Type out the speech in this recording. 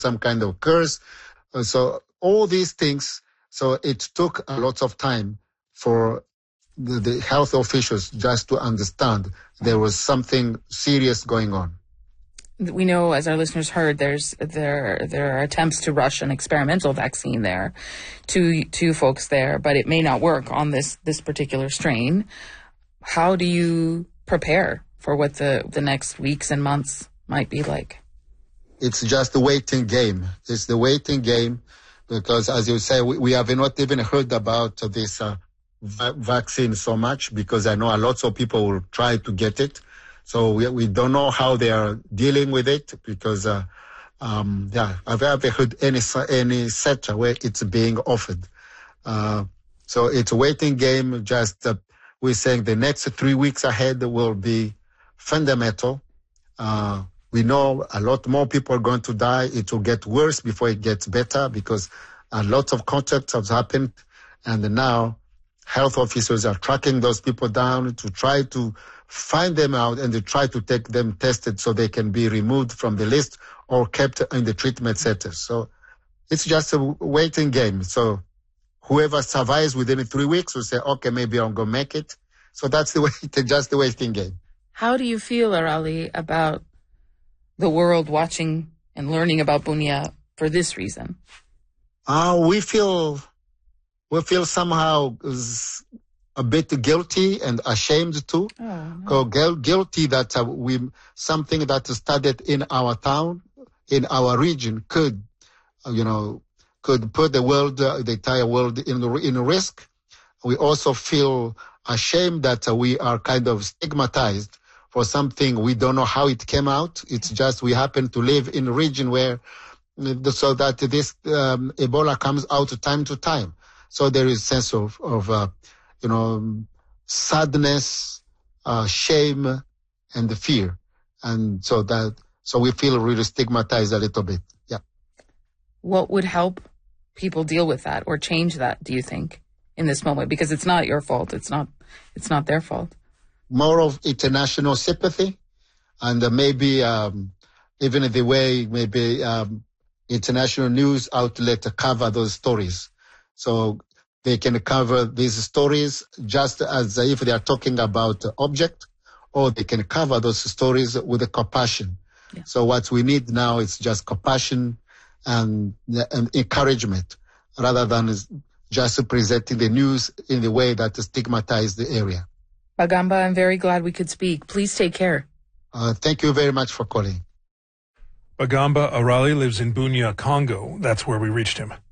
some kind of curse. So all these things, so it took a lot of time for the health officials just to understand there was something serious going on. We know, as our listeners heard, there are attempts to rush an experimental vaccine there to folks there, but it may not work on this particular strain. How do you prepare for what the next weeks and months might be like? It's just a waiting game. It's the waiting game because, as you say, we have not even heard about this vaccine so much because I know a lot of people will try to get it. So we don't know how they are dealing with it because, I've never heard any sector where it's being offered. So it's a waiting game. Just we're saying the next 3 weeks ahead will be fundamental. We know a lot more people are going to die. It will get worse before it gets better because a lot of contacts have happened. And now health officers are tracking those people down to try to find them out and to try to take them tested so they can be removed from the list or kept in the treatment centers. So it's just a waiting game. So whoever survives within 3 weeks will say, okay, maybe I'm going to make it. So that's the way, just the waiting game. How do you feel, Arali, about the world watching and learning about Bunia for this reason? We feel somehow a bit guilty and ashamed too. Oh, no. Guilty that something that started in our town, in our region, could put the entire world in risk. We also feel ashamed that we are kind of stigmatized for something we don't know how it came out. It's just we happen to live in a region where, so that this Ebola comes out time to time. So there is a sense of sadness, shame, and fear. And so we feel really stigmatized a little bit. Yeah. What would help people deal with that or change that, do you think, in this moment? Because it's not your fault. It's not their fault. More of international sympathy and maybe even the way maybe international news outlet cover those stories. So they can cover these stories just as if they are talking about object, or they can cover those stories with a compassion. Yeah. So what we need now is just compassion and encouragement rather than just presenting the news in the way that stigmatizes the area. Bagamba, I'm very glad we could speak. Please take care. Thank you very much for calling. Bagamba Arali lives in Bunia, Congo. That's where we reached him.